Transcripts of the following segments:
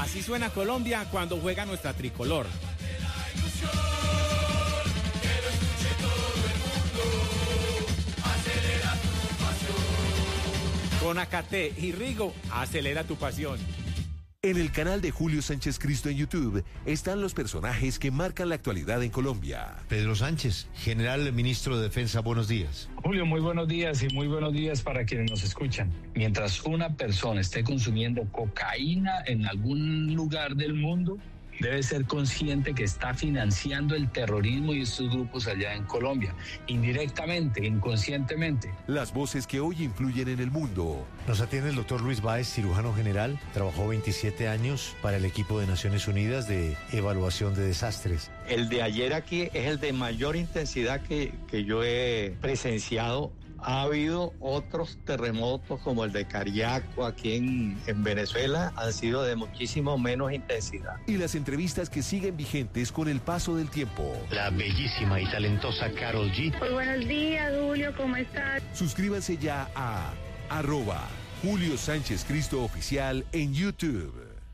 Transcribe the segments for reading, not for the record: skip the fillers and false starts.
Así suena Colombia cuando juega nuestra tricolor. Con Acate y Rigo, acelera tu pasión. En el canal de Julio Sánchez Cristo en YouTube están los personajes que marcan la actualidad en Colombia. Pedro Sánchez, general ministro de Defensa, buenos días. Julio, muy buenos días y muy buenos días para quienes nos escuchan. Mientras una persona esté consumiendo cocaína en algún lugar del mundo, debe ser consciente que está financiando el terrorismo y estos grupos allá en Colombia, indirectamente, inconscientemente. Las voces que hoy influyen en el mundo. Nos atiende el doctor Luis Báez, cirujano general. Trabajó 27 años para el equipo de Naciones Unidas de evaluación de desastres. El de ayer aquí es el de mayor intensidad que yo he presenciado. Ha habido otros terremotos como el de Cariaco aquí en Venezuela, han sido de muchísimo menos intensidad. Y las entrevistas que siguen vigentes con el paso del tiempo. La bellísima y talentosa Karol G. Muy buenos días, Julio, ¿cómo estás? Suscríbanse ya a @Julio Sánchez Cristo Oficial en YouTube.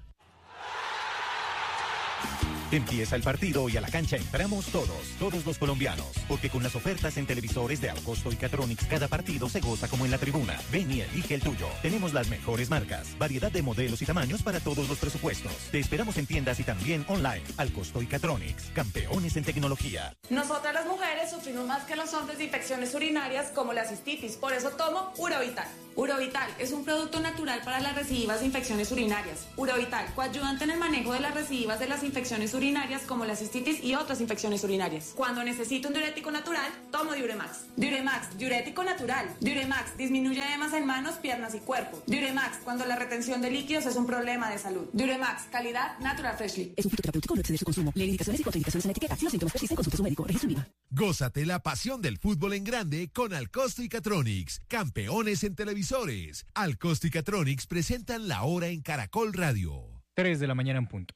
Empieza el partido y a la cancha entramos todos los colombianos, porque con las ofertas en televisores de Alcosto y Catronics, cada partido se goza como en la tribuna. Ven y elige el tuyo. Tenemos las mejores marcas, variedad de modelos y tamaños para todos los presupuestos. Te esperamos en tiendas y también online. Alcosto y Catronics, campeones en tecnología. Nosotras las mujeres sufrimos más que los hombres de infecciones urinarias como la cistitis, por eso tomo Urovital. Urovital es un producto natural para las recidivas de infecciones urinarias. Urovital, coayudante en el manejo de las recidivas de las infecciones urinarias como la cistitis y otras infecciones urinarias. Cuando necesito un diurético natural, tomo Diuremax. Diuremax, diurético natural. Diuremax disminuye edemas en manos, piernas y cuerpo. Diuremax, cuando la retención de líquidos es un problema de salud. Diuremax, calidad Natural Freshly. Es un fitoterapéutico, no excede su consumo. Lee indicaciones y contraindicaciones en etiqueta. Si los síntomas persisten, consulte a su médico. Registro IVA. Gózate la pasión del fútbol en grande con Alcosto y Catronics, campeones en televisores. Alcosto y Catronics presentan La Hora en Caracol Radio. 3 de la mañana en punto.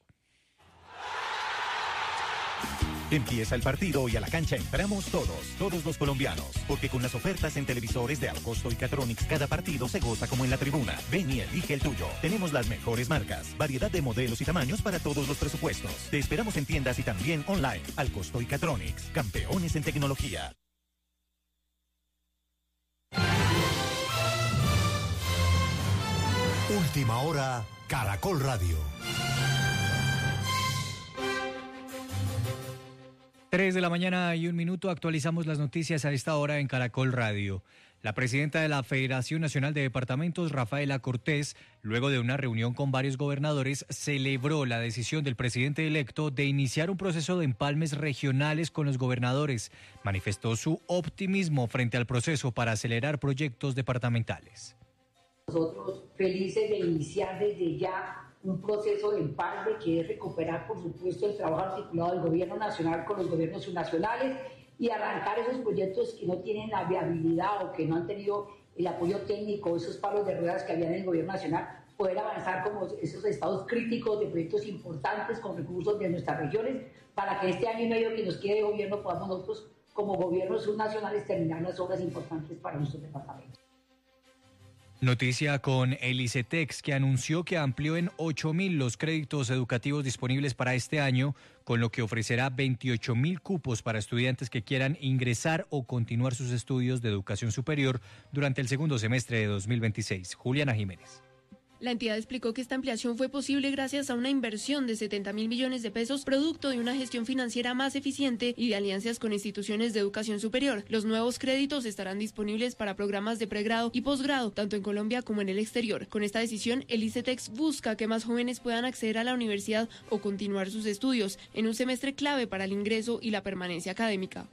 Empieza el partido y a la cancha entramos todos los colombianos, porque con las ofertas en televisores de Alcosto y Catronics, cada partido se goza como en la tribuna. Ven y elige el tuyo. Tenemos las mejores marcas, variedad de modelos y tamaños para todos los presupuestos. Te esperamos en tiendas y también online. Alcosto y Catronics, campeones en tecnología. Última hora, Caracol Radio. 3 de la mañana y 1 minuto, actualizamos las noticias a esta hora en Caracol Radio. La presidenta de la Federación Nacional de Departamentos, Rafaela Cortés, luego de una reunión con varios gobernadores, celebró la decisión del presidente electo de iniciar un proceso de empalmes regionales con los gobernadores. Manifestó su optimismo frente al proceso para acelerar proyectos departamentales. Nosotros felices de iniciar desde ya un proceso de empalme que es recuperar, por supuesto, el trabajo articulado del gobierno nacional con los gobiernos subnacionales y arrancar esos proyectos que no tienen la viabilidad o que no han tenido el apoyo técnico, esos palos de ruedas que había en el gobierno nacional, poder avanzar como esos estados críticos de proyectos importantes con recursos de nuestras regiones para que este año y medio que nos quede de gobierno podamos nosotros, como gobiernos subnacionales, terminar las obras importantes para nuestros departamentos. Noticia con el ICETEX, que anunció que amplió en 8.000 los créditos educativos disponibles para este año, con lo que ofrecerá 28.000 cupos para estudiantes que quieran ingresar o continuar sus estudios de educación superior durante el segundo semestre de 2026. Juliana Jiménez. La entidad explicó que esta ampliación fue posible gracias a una inversión de 70.000 millones de pesos, producto de una gestión financiera más eficiente y de alianzas con instituciones de educación superior. Los nuevos créditos estarán disponibles para programas de pregrado y posgrado, tanto en Colombia como en el exterior. Con esta decisión, el ICETEX busca que más jóvenes puedan acceder a la universidad o continuar sus estudios en un semestre clave para el ingreso y la permanencia académica.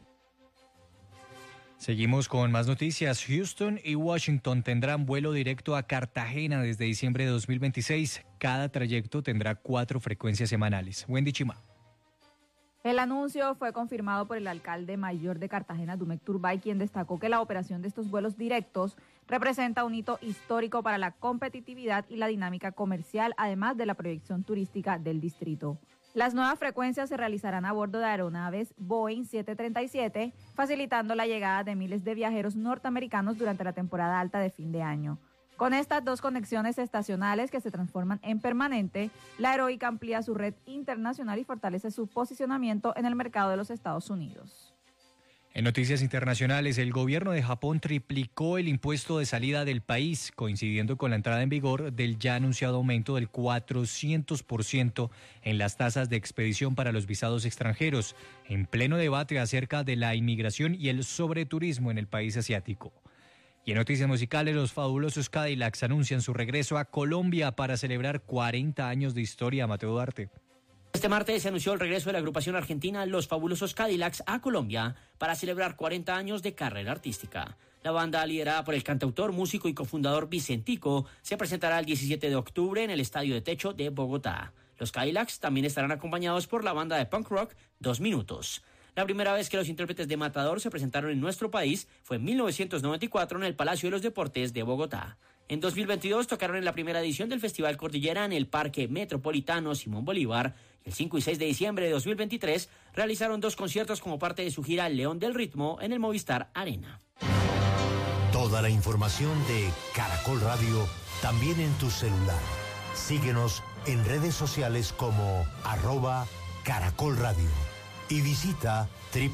Seguimos con más noticias. Houston y Washington tendrán vuelo directo a Cartagena desde diciembre de 2026. Cada trayecto tendrá 4 frecuencias semanales. Wendy Chima. El anuncio fue confirmado por el alcalde mayor de Cartagena, Dumek Turbay, quien destacó que la operación de estos vuelos directos representa un hito histórico para la competitividad y la dinámica comercial, además de la proyección turística del distrito. Las nuevas frecuencias se realizarán a bordo de aeronaves Boeing 737, facilitando la llegada de miles de viajeros norteamericanos durante la temporada alta de fin de año. Con estas 2 conexiones estacionales que se transforman en permanente, la Heroica amplía su red internacional y fortalece su posicionamiento en el mercado de los Estados Unidos. En noticias internacionales, el gobierno de Japón triplicó el impuesto de salida del país, coincidiendo con la entrada en vigor del ya anunciado aumento del 400% en las tasas de expedición para los visados extranjeros, en pleno debate acerca de la inmigración y el sobreturismo en el país asiático. Y en noticias musicales, los fabulosos Cadillacs anuncian su regreso a Colombia para celebrar 40 años de historia. Mateo Duarte. Este martes se anunció el regreso de la agrupación argentina Los Fabulosos Cadillacs a Colombia para celebrar 40 años de carrera artística. La banda, liderada por el cantautor, músico y cofundador Vicentico, se presentará el 17 de octubre en el Estadio de Techo de Bogotá. Los Cadillacs también estarán acompañados por la banda de punk rock 2 Minutos. La primera vez que los intérpretes de Matador se presentaron en nuestro país fue en 1994 en el Palacio de los Deportes de Bogotá. En 2022 tocaron en la primera edición del Festival Cordillera en el Parque Metropolitano Simón Bolívar. El 5 y 6 de diciembre de 2023 realizaron 2 conciertos como parte de su gira León del Ritmo en el Movistar Arena. Toda la información de Caracol Radio también en tu celular. Síguenos en redes sociales como @Caracol Radio y visita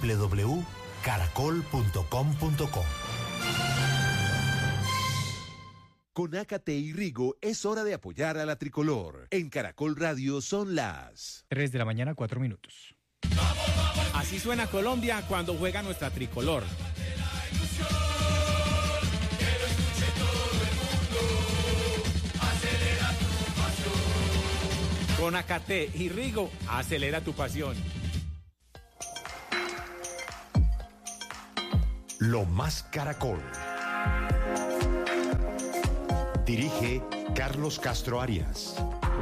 www.caracol.com.co. Con Ácate y Rigo es hora de apoyar a la tricolor. En Caracol Radio son las 3 de la mañana, 4 minutos. Así suena Colombia cuando juega nuestra tricolor. Con Ácate y Rigo, acelera tu pasión. Lo Más Caracol. Dirige Carlos Castro Arias.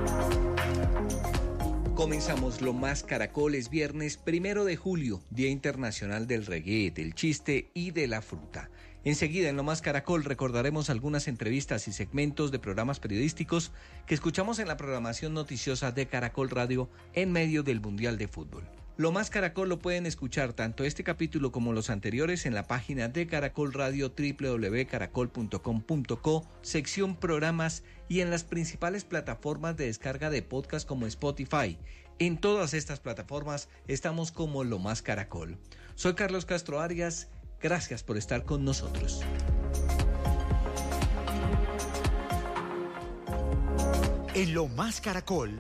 Comenzamos Lo Más Caracol. Es viernes 1 de julio, Día Internacional del Reggae, del Chiste y de la Fruta. Enseguida en Lo Más Caracol recordaremos algunas entrevistas y segmentos de programas periodísticos que escuchamos en la programación noticiosa de Caracol Radio en medio del Mundial de Fútbol. Lo Más Caracol lo pueden escuchar tanto este capítulo como los anteriores en la página de Caracol Radio, www.caracol.com.co, sección programas, y en las principales plataformas de descarga de podcast como Spotify. En todas estas plataformas estamos como Lo Más Caracol. Soy Carlos Castro Arias, gracias por estar con nosotros. En Lo Más Caracol,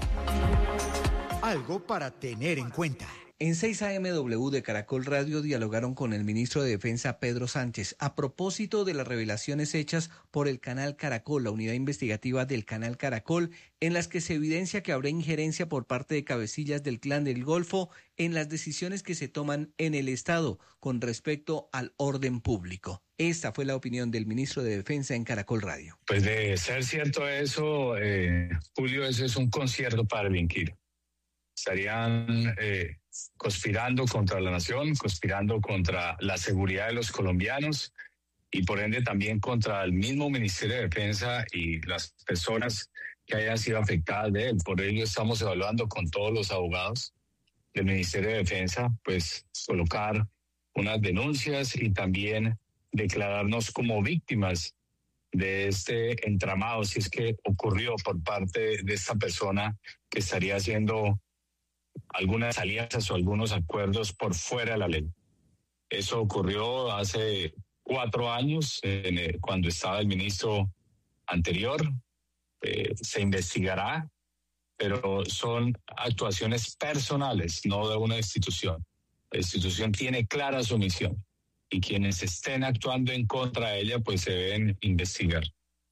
algo para tener en cuenta. En 6 AMW de Caracol Radio dialogaron con el ministro de Defensa Pedro Sánchez a propósito de las revelaciones hechas por el canal Caracol, la unidad investigativa del canal Caracol, en las que se evidencia que habrá injerencia por parte de cabecillas del Clan del Golfo en las decisiones que se toman en el Estado con respecto al orden público. Esta fue la opinión del ministro de Defensa en Caracol Radio. Pues de ser cierto eso, Julio, eso es un concierto para delinquir. Estarían conspirando contra la nación, conspirando contra la seguridad de los colombianos y por ende también contra el mismo Ministerio de Defensa y las personas que hayan sido afectadas de él. Por ello estamos evaluando con todos los abogados del Ministerio de Defensa, pues colocar unas denuncias y también declararnos como víctimas de este entramado, si es que ocurrió por parte de esta persona que estaría haciendo algunas alianzas o algunos acuerdos por fuera de la ley. Eso ocurrió hace 4 años, cuando estaba el ministro anterior. Se investigará, pero son actuaciones personales, no de una institución. La institución tiene clara su misión y quienes estén actuando en contra de ella, pues se deben investigar.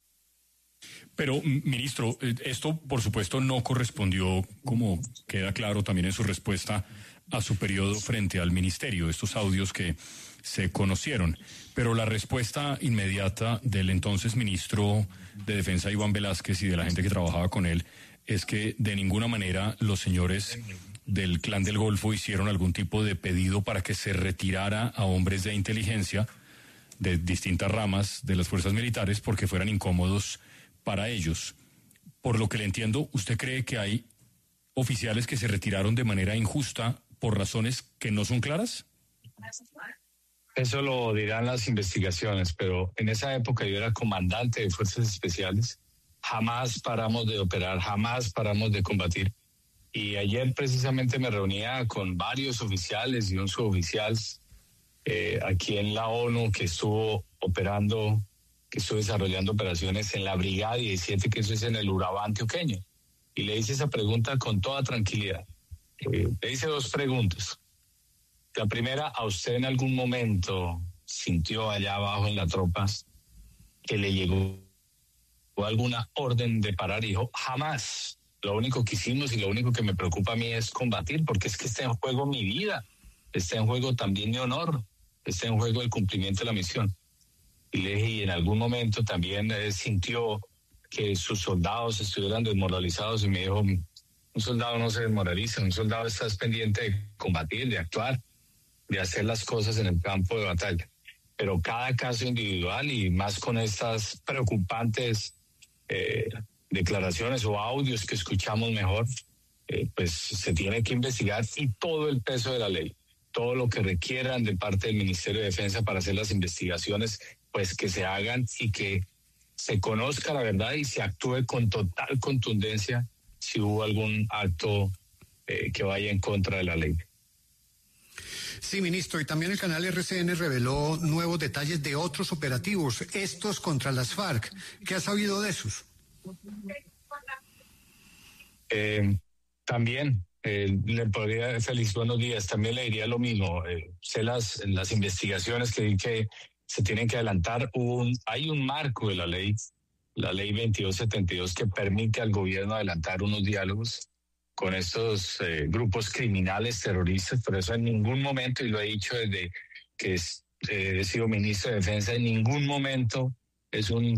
Pero, ministro, esto por supuesto no correspondió, como queda claro también en su respuesta, a su periodo frente al ministerio, estos audios que se conocieron. Pero la respuesta inmediata del entonces ministro de Defensa, Iván Velásquez, y de la gente que trabajaba con él, es que de ninguna manera los señores del Clan del Golfo hicieron algún tipo de pedido para que se retirara a hombres de inteligencia de distintas ramas de las fuerzas militares porque fueran incómodos para ellos. Por lo que le entiendo, ¿usted cree que hay oficiales que se retiraron de manera injusta por razones que no son claras? Eso lo dirán las investigaciones, pero en esa época yo era comandante de Fuerzas Especiales. Jamás paramos de operar, jamás paramos de combatir. Y ayer precisamente me reunía con varios oficiales y un suboficial aquí en la ONU que estuvo operando, que estuvo desarrollando operaciones en la Brigada 17, que eso es en el Urabá antioqueño. Y le hice esa pregunta con toda tranquilidad. Le hice 2 preguntas. La primera, ¿a usted en algún momento sintió allá abajo en las tropas que le llegó alguna orden de parar? Y dijo, jamás. Lo único que hicimos y lo único que me preocupa a mí es combatir, porque es que está en juego mi vida, está en juego también mi honor, está en juego el cumplimiento de la misión. Y le dije, y en algún momento también sintió que sus soldados estuvieran desmoralizados, y me dijo, un soldado no se desmoraliza, un soldado está pendiente de combatir, de actuar, de hacer las cosas en el campo de batalla. Pero cada caso individual, y más con estas preocupantes declaraciones o audios que escuchamos mejor, pues se tiene que investigar, y todo el peso de la ley, todo lo que requieran de parte del Ministerio de Defensa para hacer las investigaciones, pues que se hagan y que se conozca la verdad y se actúe con total contundencia si hubo algún acto que vaya en contra de la ley. Sí, ministro, y también el canal RCN reveló nuevos detalles de otros operativos, estos contra las FARC. ¿Qué ha sabido de esos? También le podría, Félix, buenos días, también le diría lo mismo. Sé las investigaciones que se tienen que adelantar. Hay un marco de la ley 2272, que permite al gobierno adelantar unos diálogos con estos grupos criminales terroristas. Por eso en ningún momento, y lo he dicho desde que he sido ministro de Defensa, en ningún momento es un